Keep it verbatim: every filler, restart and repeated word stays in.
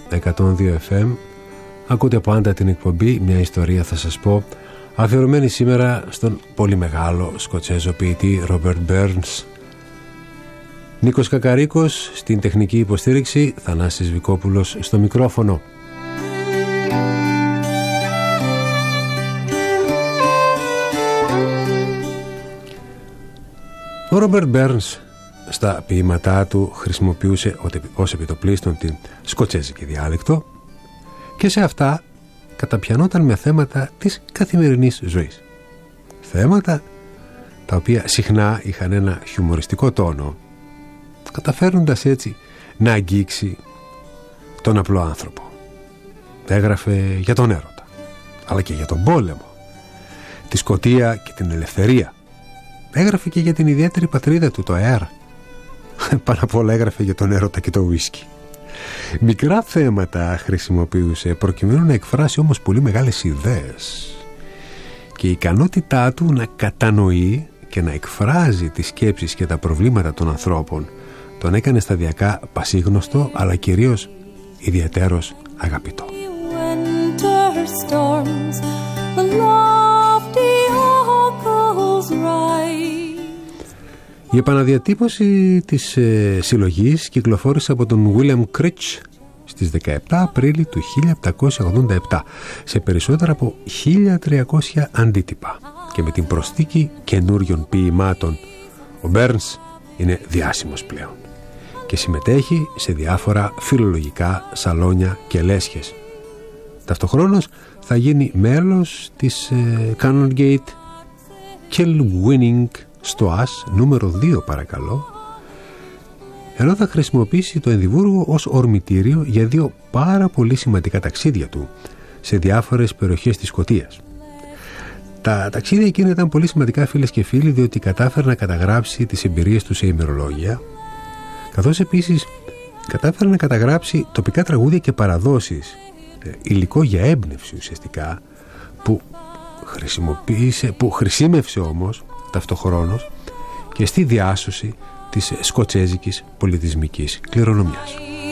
εκατόν δύο εφ εμ. Ακούτε πάντα την εκπομπή «Μια ιστορία θα σας πω», αφιερωμένη σήμερα στον πολύ μεγάλο Σκοτσέζο ποιητή Ρόμπερτ Μπέρνς. Νίκος Κακαρίκος στην τεχνική υποστήριξη, Θανάσης Βικόπουλος στο μικρόφωνο. Ο Ρόμπερτ Μπέρνς στα ποίηματά του χρησιμοποιούσε ως επιτοπλίστων την σκοτσέζικη διάλεκτο και σε αυτά καταπιανόταν με θέματα της καθημερινής ζωής. Θέματα τα οποία συχνά είχαν ένα χιουμοριστικό τόνο, καταφέρνοντας έτσι να αγγίξει τον απλό άνθρωπο. Έγραφε για τον έρωτα, αλλά και για τον πόλεμο, τη σκοτία και την ελευθερία. Έγραφε και για την ιδιαίτερη πατρίδα του, το ΕΡ. Πάνω απ' όλα έγραφε για τον έρωτα και το ουίσκι. Μικρά θέματα χρησιμοποιούσε προκειμένου να εκφράσει όμως πολύ μεγάλες ιδέες, και η ικανότητά του να κατανοεί και να εκφράζει τις σκέψεις και τα προβλήματα των ανθρώπων τον έκανε σταδιακά πασίγνωστο, αλλά κυρίως ιδιαιτέρως αγαπητό. Η επαναδιατύπωση της ε, συλλογής κυκλοφόρησε από τον William Critch στις δεκαεπτά Απρίλη του χίλια επτακόσια ογδόντα επτά σε περισσότερα από χίλια τριακόσια αντίτυπα, και με την προσθήκη καινούριων ποιημάτων ο Μπέρνς είναι διάσημος πλέον και συμμετέχει σε διάφορα φιλολογικά σαλόνια και λέσχες. Ταυτοχρόνως θα γίνει μέλος της ε, Canongate Kilwinning στο ΑΣ νούμερο δύο, παρακαλώ, ενώ θα χρησιμοποιήσει το Εδιμβούργο ως ορμητήριο για δύο πάρα πολύ σημαντικά ταξίδια του σε διάφορες περιοχές της Σκωτίας. Τα ταξίδια εκείνα ήταν πολύ σημαντικά, φίλες και φίλοι, διότι κατάφερε να καταγράψει τις εμπειρίες του σε ημερολόγια, καθώς επίσης κατάφερε να καταγράψει τοπικά τραγούδια και παραδόσεις, υλικό για έμπνευση ουσιαστικά, που χρησιμοποίησε, που χρησιμεύσε όμως ταυτοχρόνως και στη διάσωση της σκοτσέζικης πολιτισμικής κληρονομιάς.